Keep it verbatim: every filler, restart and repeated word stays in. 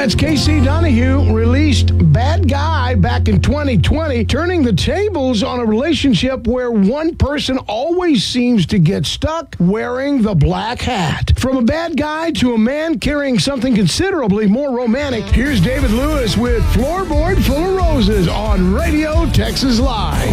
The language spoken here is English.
That's Casey Donahue, released Bad Guy back in twenty twenty, turning the tables on a relationship where one person always seems to get stuck wearing the black hat. From a bad guy to a man carrying something considerably more romantic, here's David Lewis with Floorboard Full of Roses on Radio Texas Live.